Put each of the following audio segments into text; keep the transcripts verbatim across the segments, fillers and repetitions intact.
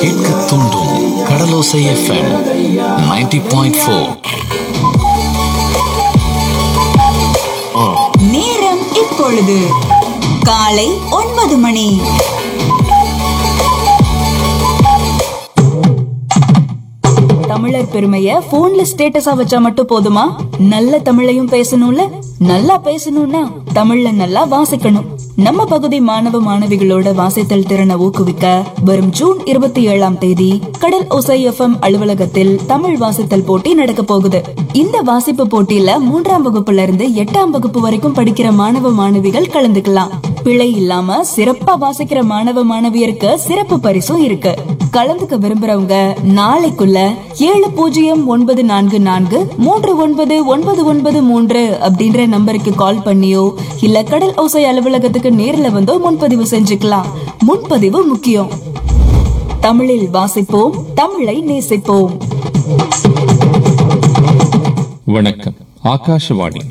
கேட்க தூண்டும் கடலோசை FM ninety point four. நேரம் இப்பொழுது காலை ஒன்பது மணி. தமிழர் பெருமைய போன்ல ஸ்டேட்டஸா வச்சா மட்டும் போதுமா? நல்ல தமிழையும் பேசணும்ல. நல்லா பேசணும்னா தமிழ்ல நல்லா வாசிக்கணும். நம்ம பகுதி மாணவ மாணவிகளோட வாசித்தல் திறனை ஊக்குவிக்க வரும் ஜூன் இருபத்தி ஏழாம் தேதி கடல் ஓசை எஃப்எம் அலுவலகத்தில் தமிழ் வாசித்தல் போட்டி நடக்க போகுது. இந்த வாசிப்பு போட்டியில மூன்றாம் வகுப்புல இருந்து எட்டாம் வகுப்பு வரைக்கும் படிக்கிற மாணவ மாணவிகள் கலந்துக்கலாம். பிழை இல்லாம சிறப்பா வாசிக்கிற மாணவ மாணவியருக்கு சிறப்பு பரிசும் இருக்கு. கலந்துக்க விரும்புறவங்க நாளைக்குள்ள ஏழு பூஜ்ஜியம் ஒன்பது நான்கு நான்கு மூன்று ஒன்பது ஒன்பது ஒன்பது மூன்று அப்படின்ற நம்பருக்கு கால் பண்ணியோ இல்ல கடல் ஓசை அலுவலகத்துக்கு நேர்ல வந்தோ முன்பதிவு செஞ்சுக்கலாம். முன்பதிவு முக்கியம். தமிழில் வாசிப்போம், தமிழை நேசிப்போம். வணக்கம். ஆகாஷவாணி.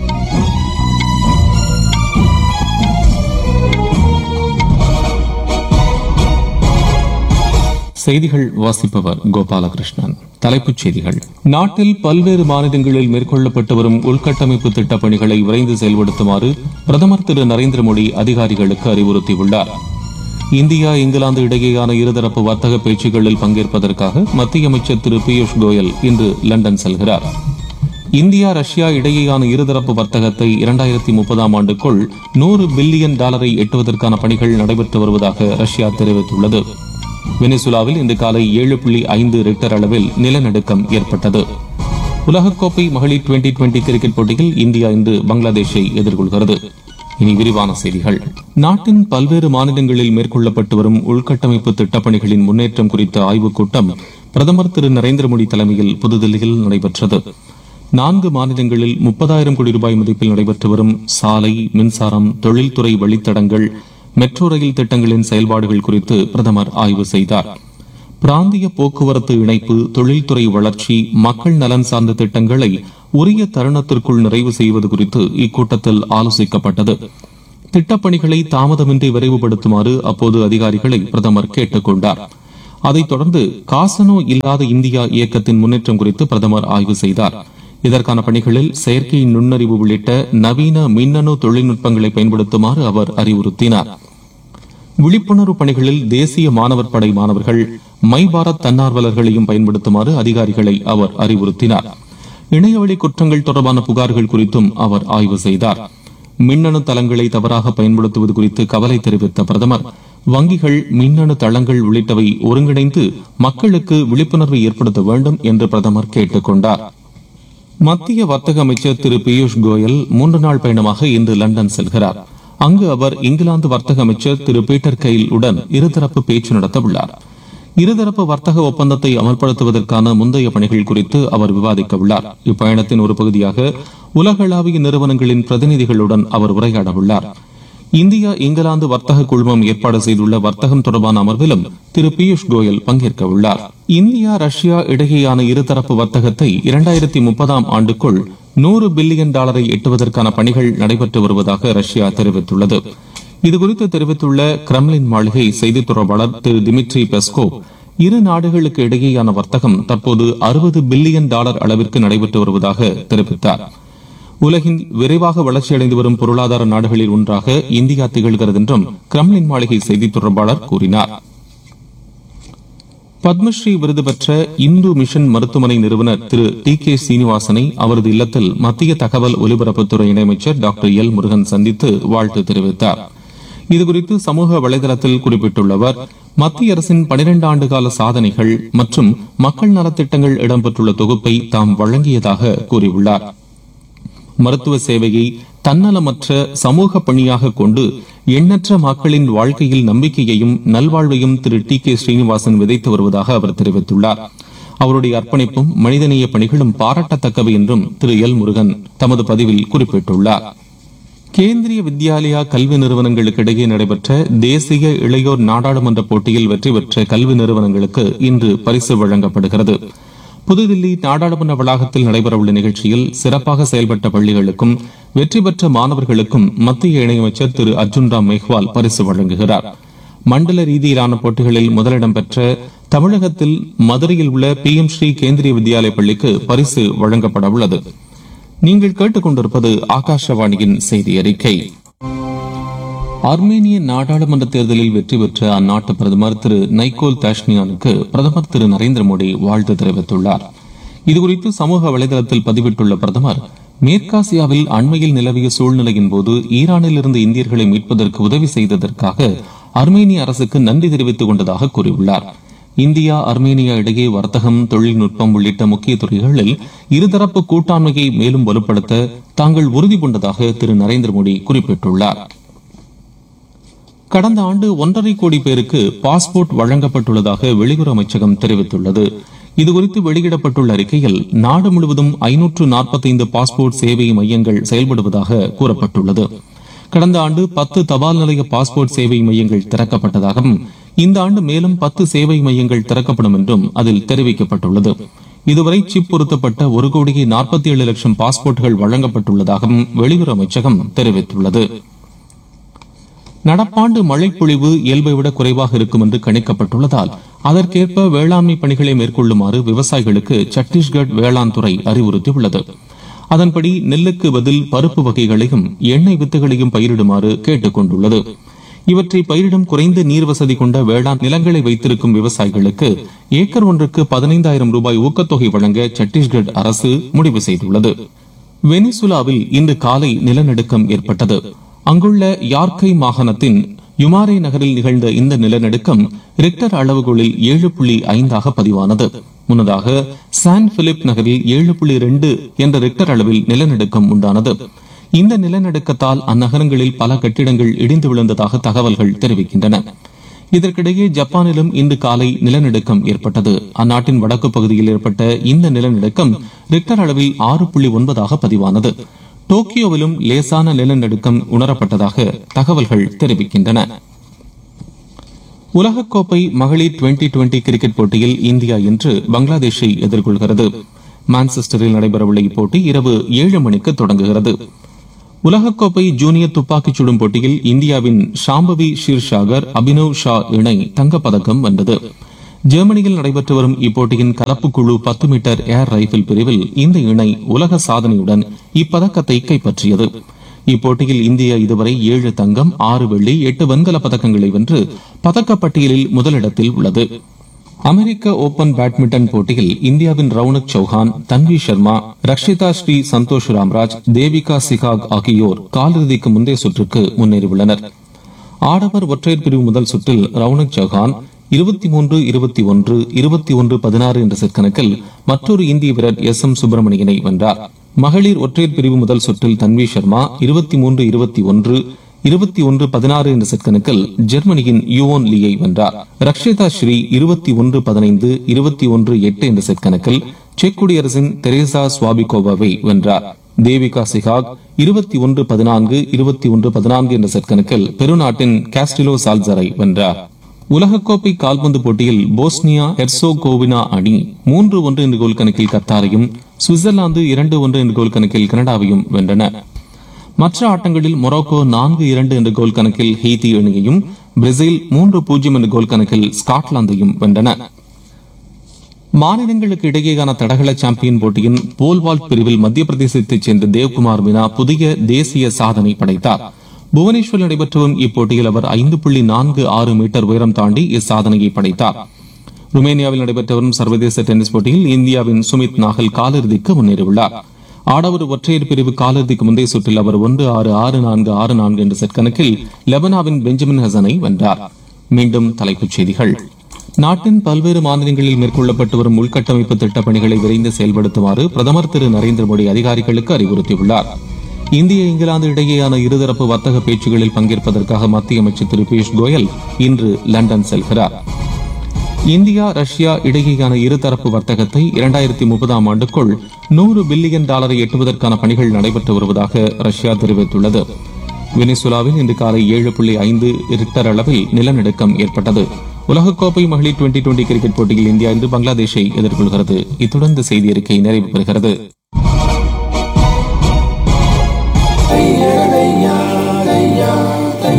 செய்திகள் வாசிப்பவர் கோபாலகிருஷ்ணன். தலைப்புச் செய்திகள். நாட்டில் பல்வேறு மாநிலங்களில் மேற்கொள்ளப்பட்டு வரும் உள்கட்டமைப்பு திட்டப் பணிகளை விரைந்து செயல்படுத்துமாறு பிரதமர் திரு நரேந்திர மோடி அதிகாரிகளுக்கு அறிவுறுத்தியுள்ளார். இந்தியா இங்கிலாந்து இடையேயான இருதரப்பு வர்த்தக பேச்சுக்களில் பங்கேற்பதற்காக மத்திய அமைச்சர் திரு பியூஷ் கோயல் இன்று லண்டன் செல்கிறார். இந்தியா ரஷ்யா இடையேயான இருதரப்பு வர்த்தகத்தை இரண்டாயிரத்தி முப்பதாம் ஆண்டுக்குள் நூறு பில்லியன் டாலரை எட்டுவதற்கான பணிகள் நடைபெற்று வருவதாக ரஷ்யா தெரிவித்துள்ளது. வெனிசுலாவில் இன்று காலை ஏழு புள்ளி ஐந்து ரிக்டர் அளவில் நிலநடுக்கம் ஏற்பட்டது. உலகக்கோப்பை மகளிர் டுவெண்டி டுவெண்டி கிரிக்கெட் போட்டியில் இந்தியா இன்று பங்களாதேஷை எதிர்கொள்கிறது. இனி விரிவான செய்திகள். நாட்டின் பல்வேறு மாநிலங்களில் மேற்கொள்ளப்பட்டு வரும் உள்கட்டமைப்பு திட்டப்பணிகளின் முன்னேற்றம் குறித்த ஆய்வுக் கூட்டம் பிரதமர் திரு நரேந்திர மோடி தலைமையில் புதுதில்லியில் நடைபெற்றது. நான்கு மாநிலங்களில் முப்பதாயிரம் கோடி ரூபாய் மதிப்பில் நடைபெற்று வரும் சாலை, மின்சாரம், தொழில்துறை வழித்தடங்கள், மெட்ரோ ரயில் திட்டங்களின் செயல்பாடுகள் குறித்து பிரதமர் ஆய்வு செய்தார். பிராந்திய போக்குவரத்து இணைப்பு, தொழில்துறை வளர்ச்சி, மக்கள் நலன் சார்ந்த திட்டங்களை உரிய தருணத்திற்குள் நிறைவு செய்வது குறித்து இக்கூட்டத்தில் ஆலோசிக்கப்பட்டது. திட்டப்பணிகளை தாமதமின்றி விரைவுபடுத்துமாறு அப்போது அதிகாரிகளை பிரதமர் கேட்டுக் கொண்டார். அதைத் தொடர்ந்து காசனோ இல்லாத இந்தியா இயக்கத்தின் முன்னேற்றம் குறித்து பிரதமர் ஆய்வு செய்தார். இதற்கான பணிகளில் செயற்கை நுண்ணறிவு உள்ளிட்ட நவீன மின்னணு தொழில்நுட்பங்களை பயன்படுத்துமாறு அவர் அறிவுறுத்தினார். விழிப்புணர்வு பணிகளில் தேசிய மாணவர் படை மாணவர்கள், மை பாரத் தன்னார்வலர்களையும் பயன்படுத்துமாறு அதிகாரிகளை அவர் அறிவுறுத்தினார். இணையவழி குற்றங்கள் தொடர்பான புகார்கள் குறித்தும் அவர் ஆய்வு செய்தார். மின்னணு தளங்களை தவறாக பயன்படுத்துவது குறித்து கவலை தெரிவித்த பிரதமர், வங்கிகள், மின்னணு தளங்கள் உள்ளிட்டவை ஒருங்கிணைந்து மக்களுக்கு விழிப்புணர்வை ஏற்படுத்த வேண்டும் என்று பிரதமர் கேட்டுக் கொண்டார். மத்திய வர்த்தக அமைச்சர் திரு பியூஷ் கோயல் மூன்று நாள் பயணமாக இன்று லண்டன் செல்கிறார். அங்கு அவர் இங்கிலாந்து வர்த்தக அமைச்சர் திரு பீட்டர் கெயில் உடன் இருதரப்பு பேச்சு நடத்த உள்ளார். இருதரப்பு வர்த்தக ஒப்பந்தத்தை அமல்படுத்துவதற்கான முந்தைய பணிகள் குறித்து அவர் விவாதிக்க உள்ளார். இப்பயணத்தின் ஒரு பகுதியாக உலகளாவிய நிறுவனங்களின் பிரதிநிதிகளுடன் அவர் உரையாட உள்ளார். இந்தியா இங்கிலாந்து வர்த்தக குழுமம் ஏற்பாடு செய்துள்ள வர்த்தகம் தொடர்பான அமர்விலும் திரு பியூஷ் கோயல் பங்கேற்க உள்ளார். இந்தியா ரஷ்யா இடையேயான இருதரப்பு வர்த்தகத்தை இரண்டாயிரத்தி முப்பதாம் ஆண்டுக்குள் நூறு பில்லியன் டாலரை எட்டுவதற்கான பணிகள் நடைபெற்று வருவதாக ரஷ்யா தெரிவித்துள்ளது. இதுகுறித்து தெரிவித்துள்ள கிரெம்லின் மாளிகை செய்தி தொடர்பாளர் திரு டிமிட்ரி பெஸ்கோவ், இரு நாடுகளுக்கு இடையேயான வர்த்தகம் தற்போது அறுபது பில்லியன் டாலர் அளவிற்கு நடைபெற்று வருவதாக தெரிவித்தார். உலகின் விரைவாக வளர்ச்சியடைந்து வரும் பொருளாதார நாடுகளில் ஒன்றாக இந்தியா திகழ்கிறது என்றும் கிரெம்லின் மாளிகை செய்தி தொடர்பாளர் கூறினார். பத்மஸ்ரீ விருது பெற்ற இந்து மிஷன் மருத்துவமனை நிறுவனர் திரு டி கே சீனிவாசனை அவரது இல்லத்தில் மத்திய தகவல் ஒலிபரப்புத்துறை இணையமைச்சர் டாக்டர் எல் முருகன் சந்தித்து வாழ்த்து தெரிவித்தார். இதுகுறித்து சமூக வலைதளத்தில் குறிப்பிட்டுள்ள அவர், மத்திய அரசின் பனிரெண்டு ஆண்டு கால சாதனைகள் மற்றும் மக்கள் நலத்திட்டங்கள் இடம்பெற்றுள்ள தொகுப்பை தாம் வழங்கியதாக கூறியுள்ளார். மருத்துவ சேவையை தன்னலமற்ற சமூக பணியாக கொண்டு எண்ணற்ற மக்களின் வாழ்க்கையில் நம்பிக்கையையும் நல்வாழ்வையும் திரு டி கே ஸ்ரீனிவாசன் விதைத்து வருவதாக அவர் தெரிவித்துள்ளார். அவருடைய அர்ப்பணிப்பும் மனிதநேய பணிகளும் பாராட்டத்தக்கவை என்றும் திரு எல் முருகன் தமது பதிவில் குறிப்பிட்டுள்ளார். கேந்திரிய வித்யாலயா கல்வி நிறுவனங்களுக்கு இடையே நடைபெற்ற தேசிய இளையோர் நாடாளுமன்ற போட்டியில் வெற்றி பெற்ற கல்வி நிறுவனங்களுக்கு இன்று பரிசு வழங்கப்படுகிறது. புதுதில்லி நாடாளுமன்ற வளாகத்தில் நடைபெறவுள்ள நிகழ்ச்சியில் சிறப்பாக செயல்பட்ட பள்ளிகளுக்கும் வெற்றி பெற்ற மாணவர்களுக்கும் மத்திய இணையமைச்சர் திரு அர்ஜுன் ராம் மேஹ்வால் பரிசு வழங்குகிறார். மண்டல ரீதியிலான போட்டிகளில் முதலிடம் பெற்ற தமிழகத்தில் மதுரையில் உள்ள பி எம் ஸ்ரீ கேந்திரிய வித்யாலய பள்ளிக்கு பரிசு வழங்கப்பட உள்ளது. நீங்கள் கேட்டுக்கொண்டிருப்பது ஆகாஷவாணியின் செய்தி அறிக்கை. ஆர்மேனிய நாடாளுமன்ற தேர்தலில் வெற்றி பெற்ற அந்நாட்டு பிரதமர் திரு நைகோல் தாஷ்னியானுக்கு பிரதமர் திரு நரேந்திர மோடி வாழ்த்து தெரிவித்துள்ளார். இதுகுறித்து சமூக வலைதளத்தில் பதிவிட்டுள்ள பிரதமர், மேற்காசியாவில் அண்மையில் நிலவிய சூழ்நிலையின் போது ஈரானில் இருந்து இந்தியர்களை மீட்பதற்கு உதவி செய்ததற்காக ஆர்மேனிய அரசுக்கு நன்றி தெரிவித்துக் கொண்டதாக கூறியுள்ளார். இந்தியா ஆர்மேனியா இடையே வர்த்தகம், தொழில்நுட்பம் உள்ளிட்ட முக்கிய துறைகளில் இருதரப்பு கூட்டாண்மையை மேலும் வலுப்படுத்த தாங்கள் உறுதி பூண்டதாக திரு நரேந்திர மோடி குறிப்பிட்டுள்ளார். கடந்த ஆண்டு ஒன்றரை கோடி பேருக்கு பாஸ்போர்ட் வழங்கப்பட்டுள்ளதாக வெளியுறவு அமைச்சகம் தெரிவித்துள்ளது. இதுகுறித்து வெளியிடப்பட்டுள்ள அறிக்கையில் நாடு முழுவதும் ஐநூற்று நாற்பத்தைந்து பாஸ்போர்ட் சேவை மையங்கள் செயல்படுவதாக கூறப்பட்டுள்ளது. கடந்த ஆண்டு பத்து தபால் நிலைய பாஸ்போர்ட் சேவை மையங்கள் திறக்கப்பட்டதாகவும் இந்த ஆண்டு மேலும் பத்து சேவை மையங்கள் திறக்கப்படும் என்றும் அதில் தெரிவிக்கப்பட்டுள்ளது. இதுவரை சிப் பொருத்தப்பட்ட ஒரு கோடியே நாற்பத்தி ஏழு லட்சம் பாஸ்போர்ட்டுகள் வழங்கப்பட்டுள்ளதாகவும் வெளியுறவு அமைச்சகம் தெரிவித்துள்ளது. நடப்பாண்டு மழைப்பொழிவு இயல்பை விட குறைவாக இருக்கும் என்று கணிக்கப்பட்டுள்ளதால் அதற்கேற்ப வேளாண்மை பணிகளை மேற்கொள்ளுமாறு விவசாயிகளுக்கு சத்தீஸ்கர் வேளாண் துறை அறிவுறுத்தியுள்ளது. அதன்படி நெல்லுக்கு பதில் பருப்பு வகைகளையும் எண்ணெய் வித்துகளையும் பயிரிடுமாறு கேட்டுக் கொண்டுள்ளது. இவற்றை பயிரிடும் குறைந்த நீர் வசதி கொண்ட வேளாண் நிலங்களை வைத்திருக்கும் விவசாயிகளுக்கு ஏக்கர் ஒன்றுக்கு பதினைந்தாயிரம் ரூபாய் ஊக்கத்தொகை வழங்க சத்தீஸ்கர் அரசு முடிவு செய்துள்ளது. வெனிசுலாவில் இன்று காலை நிலநடுக்கம் ஏற்பட்டது. அங்குள்ள யார்கை மாகாணத்தின் யுமாரே நகரில் நிகழ்ந்த இந்த நிலநடுக்கம் ரிக்டர் அளவுகோலில் ஏழு புள்ளி ஐந்தாக பதிவானது. முன்னதாக சான் பிலிப் நகரில் ஏழு புள்ளி இரண்டு என்ற ரிக்டர் அளவில் நிலநடுக்கம் உண்டானது. இந்த நிலநடுக்கத்தால் அந்நகரங்களில் பல கட்டிடங்கள் இடிந்து விழுந்ததாக தகவல்கள் தெரிவிக்கின்றன. இதற்கிடையே ஜப்பானிலும் இன்று காலை நிலநடுக்கம் ஏற்பட்டது. அந்நாட்டின் வடக்கு பகுதியில் ஏற்பட்ட இந்த நிலநடுக்கம் ரிக்டர் அளவில் ஆறு புள்ளி ஒன்பதாக பதிவானது. டோக்கியோவிலும் லேசான நிலநடுக்கம் உணரப்பட்டதாக தகவல்கள் தெரிவிக்கின்றன. உலகக்கோப்பை மகளிர் டுவெண்டி டுவெண்டி கிரிக்கெட் போட்டியில் இந்தியா இன்று பங்களாதேஷை எதிர்கொள்கிறது. மான்செஸ்டரில் நடைபெறவுள்ள இப்போட்டி இரவு ஏழு மணிக்கு தொடங்குகிறது. உலகக்கோப்பை ஜூனியர் துப்பாக்கிச் சுடும் போட்டியில் இந்தியாவின் ஷாம்பவி ஷீர்ஷாகர் அபினவ் ஷா இணை தங்கப்பதக்கம் வென்றது. ஜெர்மனியில் நடைபெற்று வரும் இப்போட்டியின் கலப்பு குழு பத்து மீட்டர் ஏர் ரைபிள் பிரிவில் இந்த இணை உலக சாதனையுடன் இப்பதக்கத்தை கைப்பற்றியது. இப்போட்டியில் இந்தியா இதுவரை ஏழு தங்கம், ஆறு வெள்ளி, எட்டு வெண்கல பதக்கங்களை வென்று பதக்கப்பட்டியலில் முதலிடத்தில் உள்ளது. அமெரிக்க ஓபன் பேட்மிண்டன் போட்டியில் இந்தியாவின் ரவுனக் சௌஹான், தன்வி சர்மா, ரக்ஷிதா ஸ்ரீ சந்தோஷ் ராம்ராஜ், தேவிகா சிகாக் ஆகியோர் காலிறுதிக்கு முந்தைய சுற்றுக்கு முன்னேறியுள்ளனர். ஆடவர் ஒற்றையர் பிரிவு முதல் சுற்றில் ரவுனக் சௌஹான் இருபத்தி மூன்று இருபத்தி ஒன்று இருபத்தி ஒன்று பதினாறு என்ற செட் கணக்கில் மற்றொரு இந்திய வீரர் எஸ் எம் சுப்பிரமணியனை வென்றார். மகளிர் ஒற்றையர் பிரிவு முதல் சுற்றில் தன்வி சர்மா இருபத்தி மூன்று இருபத்தி ஒன்று இருபத்தி ஒன்று பதினாறு என்ற செட் கணக்கில் ஜெர்மனியின் யுவோன் லீயை வென்றார். ரக்ஷிதா ஸ்ரீ இருபத்தி ஒன்று பதினைந்து இருபத்தி ஒன்று எட்டு என்ற செட் கணக்கில் செக் குடியரசின் தெரேசா ஸ்வாபிகோவாவை வென்றார். தேவிகா சிகாக் இருபத்தி ஒன்று பதினான்கு இருபத்தி ஒன்று பதினான்கு என்ற செட் கணக்கில் பெருநாட்டின் காஸ்டிலோ சால்சரை வென்றார். உலகக்கோப்பை கால்பந்து போட்டியில் போஸ்னியா ஹெர்சோகோவினா அணி மூன்று ஒன்று என்ற கோல் கணக்கில் கத்தாரையும், சுவிட்சர்லாந்து இரண்டு ஒன்று என்ற கோல் கணக்கில் கனடாவையும் வென்றன. மற்ற ஆட்டங்களில் மொரோக்கோ நான்கு இரண்டு என்ற கோல் கணக்கில் ஹெய்தி அணியையும், பிரேசில் மூன்று பூஜ்ஜியம் என்ற கோல் கணக்கில் ஸ்காட்லாந்தையும் வென்றன. மாநிலங்களுக்கு இடையேயான தடகள சாம்பியன் போட்டியின் போல்வால்ட் பிரிவில் மத்திய பிரதேசத்தைச் சேர்ந்த தேவ்குமார் மீனா புதிய தேசிய சாதனை படைத்தார். புவனேஸ்வரில் நடைபெற்று வரும் இப்போட்டியில் அவர் ஐந்து புள்ளி நான்கு ஆறு மீட்டர் உயரம் தாண்டி இச்சாதனையை படைத்தார். ருமேனியாவில் நடைபெற்று வரும் சர்வதேச டென்னிஸ் போட்டியில் இந்தியாவின் சுமித் நாகல் காலிறுதிக்கு முன்னேறியுள்ளார். ஆடவர் ஒற்றையர் பிரிவு காலிறுதிக்கு முந்தைய சுற்றில் அவர் ஒன்று ஆறு ஆறு நான்கு ஆறு நான்கு என்ற செட் கணக்கில் லெபனாவின் பெஞ்சமின் ஹசனை வென்றார். மீண்டும் தலைப்புச் செய்திகள். நாட்டின் பல்வேறு மாநிலங்களில் மேற்கொள்ளப்பட்டு வரும் உள்கட்டமைப்பு திட்டப் பணிகளை விரைந்து செயல்படுத்துமாறு பிரதமர் திரு நரேந்திர மோடி அதிகாரிகளுக்கு அறிவுறுத்தியுள்ளார். இந்திய இங்கிலாந்து இடையேயான இருதரப்பு வர்த்தக பேச்சுகளில் பங்கேற்பதற்காக மத்திய அமைச்சர் திரு பியூஷ் கோயல் இன்று லண்டன் செல்கிறார். இந்தியா ரஷ்யா இடையேயான இருதரப்பு வர்த்தகத்தை இரண்டாயிரத்தி முப்பதாம் ஆண்டுக்குள் நூறு பில்லியன் டாலரை எட்டுவதற்கான பணிகள் நடைபெற்று வருவதாக ரஷ்யா தெரிவித்துள்ளது. வெனிசுலாவில் இன்று காலை ஏழு புள்ளி ஐந்து ரிக்டர் அளவில் நிலநடுக்கம் ஏற்பட்டது. உலகக்கோப்பை மகளிர் டுவெண்டி டுவெண்டி கிரிக்கெட் போட்டியில் இந்தியா இன்று பங்களாதேஷை எதிர்கொள்கிறது. இத்துடன் இந்த செய்தி அறிக்கை நிறைவு பெறுகிறது.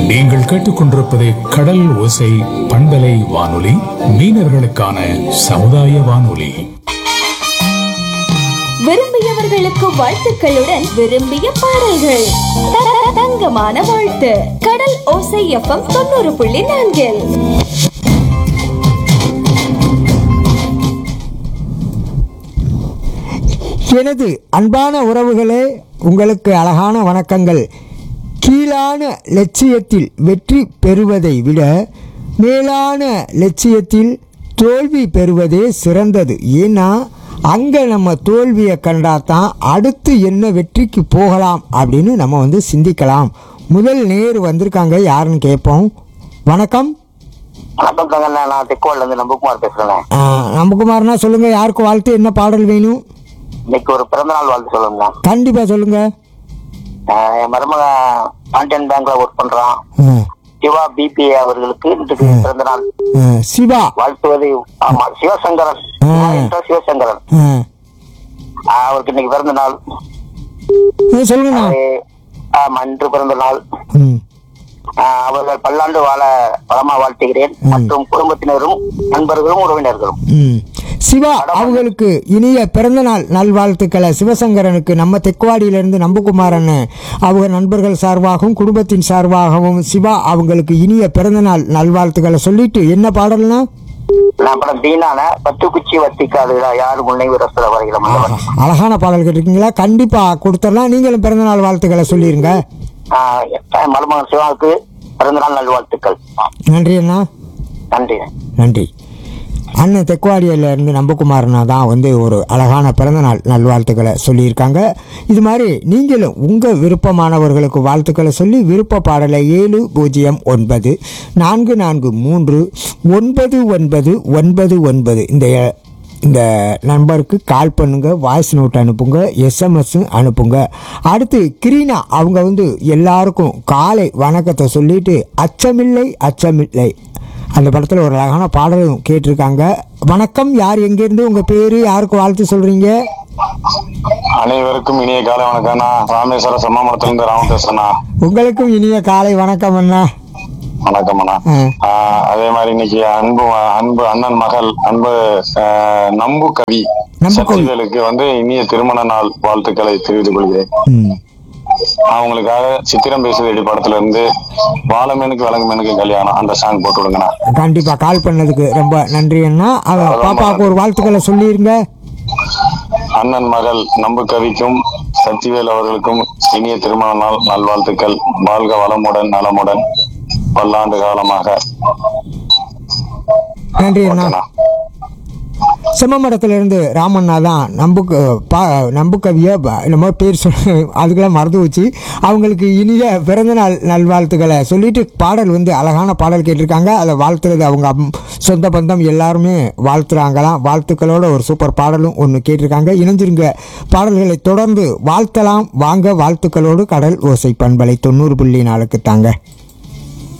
நீங்கள் கேட்டுக்கொண்டிருப்பது கடல் ஓசை பண்பலை வானொலி, மீனவர்களுக்கான சமுதாய வானொலி. விரும்பியவர்களுக்கு வாழ்த்துக்களுடன் விரும்பிய பாடல்கள். த- தங்கமான வாழ்த்து. கடல் ஓசை எஃப்எம் தொண்ணூறு புள்ளி நான்கில். எனது அன்பான உறவுகளே, உங்களுக்கு அழகான வணக்கங்கள். கீழான லட்சியத்தில் வெற்றி பெறுவதை விட மேலான லட்சியத்தில் தோல்வி பெறுவதே சிறந்தது. ஏன்னா அங்கே நம்ம தோல்வியை கண்டாதான் அடுத்து என்ன வெற்றிக்கு போகலாம் அப்படின்னு நம்ம வந்து சிந்திக்கலாம். முதல் நேர் வந்திருக்காங்க, யாருன்னு கேட்போம். வணக்கம். வணக்கம் தங்கண்ணா, நான் தெக்குவால இருந்து நம்பகுமார் பேசுறேன். ஆ, நம்பகுமார்னா சொல்லுங்க, யாருக்கு வாழ்த்து, என்ன பாடல் வேணும்? இன்னைக்கு ஒரு பிறந்த நாள் வாழ்த்து சொல்லுங்க. கண்டிப்பா சொல்லுங்க. என் மருமக பாண்டியன் பேங்க்ல ஒர்க் பண்றான், ஆ, சிவா பிபி அவர்களுக்கு இன்றைக்கு பிறந்த நாள் ஆ, சிவா. வாழ்த்துவது. ஆமா, சிவசங்கரன். சிவா என்ற சிவசங்கரன். ஆ, ஆஹ் அவருக்கு இன்னைக்கு பிறந்த நாள். ஆ, சொல்லுங்கண்ணா. அவரு- ஆமா, இன்று பிறந்த நாள். ம், ஆஹ் அவர்கள் பல்லாண்டு வாழ வளமா வாழ்த்துகிறேன். மற்றும் குடும்பத்தினரும் நண்பர்களும் உறவினர்களும். ம். சிவா அவங்களுக்கு இனிய பிறந்த நாள் நல்வாழ்த்துக்களை சிவசங்கரனுக்கு நம்ம தெக்குவாடியிலிருந்து நம்பகுமாரன் அவங்க நண்பர்கள் சார்பாகவும் குடும்பத்தின் சார்பாகவும் சிவா அவங்களுக்கு இனிய பிறந்த நாள் நல்வாழ்த்துக்களை சொல்லிட்டு, என்ன பாடல்னா? நான் படம் தீனான பத்து குச்சி வத்திக்காதுடா யாரு முன்னை விரசுல வரையில. ஆஹா, அழகான பாடல் கேட்டிருக்கீங்களா? கண்டிப்பா கொடுத்துடலாம். நீங்களும் பிறந்த நாள் வாழ்த்துக்களை சொல்லிருங்க. மருமகன் சிவாவுக்கு பிறந்த நாள் நல்வாழ்த்துக்கள். நன்றி அண்ணா. நன்றி. நன்றி. அண்ணன் தெக்குவாடியில இருந்து நம்பகுமாரனா தான் வந்து ஒரு அழகான பிறந்தநாள் நல்வாழ்த்துக்களை சொல்லியிருக்காங்க. இது மாதிரி நீங்களும் உங்கள் விருப்பமானவர்களுக்கு வாழ்த்துக்களை சொல்லி விருப்ப பாடலை ஏழு பூஜ்ஜியம் ஒன்பது நான்கு நான்கு மூன்று ஒன்பது ஒன்பது ஒன்பது ஒன்பது இந்த இந்த நம்பருக்கு கால் பண்ணுங்க, வாய்ஸ் நோட் அனுப்புங்க, எஸ்எம்எஸ் அனுப்புங்க. அடுத்து கிரீனா அவங்க வந்து எல்லாருக்கும் காலை வணக்கத்தை சொல்லிட்டு அச்சமில்லை அச்சமில்லை அந்த படத்தில் ஒரு அழகான பாடலும் கேட்டிருக்காங்க. வணக்கம், யார் எங்கேருந்து, உங்கள் பேர், யாருக்கு வாழ்த்து சொல்கிறீங்க? அனைவருக்கும் இனிய காலை வணக்கம்ண்ணா. ராமேஸ்வரம் சம்மாமரத்திலிருந்து ராம பேசுறேண்ணா. உங்களுக்கும் இனிய காலை வணக்கம் அண்ணா. வணக்கம் அண்ணா. ஆஹ் அதே மாதிரி இன்னைக்கு அன்பு அன்பு அண்ணன் மகள் அன்பு ஆஹ் நம்பு கவி சக்திகளுக்கு வந்து இனிய திருமண நாள் வாழ்த்துக்களை தெரிவித்துக் கொள்கிறேன். அவங்களுக்காக சித்திரம் பேசுதடி படத்துல இருந்து வாழமேனுக்கு வழங்குமேனுக்கு கல்யாணம் அந்த சாங் போட்டு விடுங்கண்ணா. கண்டிப்பா கால் பண்ணதுக்கு ரொம்ப நன்றி அண்ணா. அவ பாப்பாவுக்கு ஒரு வாழ்த்துக்களை சொல்லிருங்க. அண்ணன் மகள் நம்பு கவிக்கும் சக்திவேல் அவர்களுக்கும் இனிய திருமண நாள் நல்வாழ்த்துக்கள். வாழ்க வளமுடன் நலமுடன் பல்லாண்டு காலமாக. நன்றி அண்ணா. செம்மமடத்திலிருந்து ராமண்ணா தான் நம்புக்கு பா நம்புக்கவிய நம்ம பேர் சொல் அதுக்கெல்லாம் மறந்து வச்சு அவங்களுக்கு இனிய பிறந்தநாள் நல்வாழ்த்துக்களை சொல்லிட்டு பாடல் வந்து அழகான பாடல் கேட்டிருக்காங்க. அதை வாழ்த்துறது அவங்க சொந்த பந்தம் எல்லாருமே வாழ்த்துறாங்களாம். வாழ்த்துக்களோட ஒரு சூப்பர் பாடலும் ஒன்று கேட்டிருக்காங்க. இணைஞ்சிருங்க, பாடல்களை தொடர்ந்து வாழ்த்தலாம் வாங்க. வாழ்த்துக்களோடு கடல் ஓசை பண்பலை தொண்ணூறு புள்ளி நாலுக்கு தாங்க.